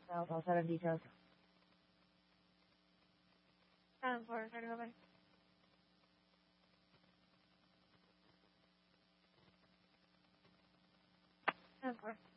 I'll set in details. 7-4, try to go back. 7-4.